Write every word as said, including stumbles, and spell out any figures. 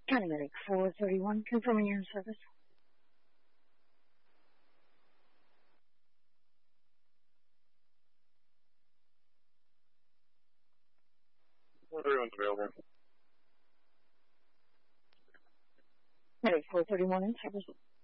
County Medic four thirty-one, confirming your service. four thirty-one's available. Medic four thirty-one in service.